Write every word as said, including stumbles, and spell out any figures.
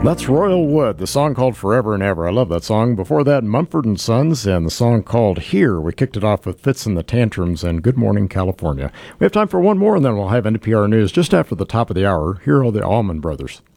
That's Royal Wood, the song called Forever and Ever. I love that song. Before that, Mumford and Sons and the song called Here. We kicked it off with Fitz and the Tantrums and Good Morning, California. We have time for one more, and then we'll have N P R News just after the top of the hour. Here are the Allman Brothers.